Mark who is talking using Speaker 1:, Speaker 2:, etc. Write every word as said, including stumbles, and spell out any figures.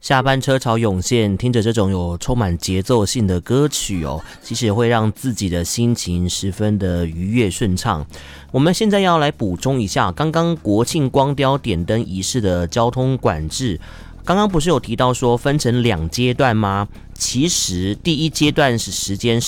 Speaker 1: 下班车潮涌现，听着这种有充满节奏性的歌曲哦，其实也会让自己的心情十分的愉悦顺畅。我们现在要来补充一下刚刚国庆光雕点灯仪式的交通管制。刚刚不是有提到说分成两阶段吗？其实第一阶段是时间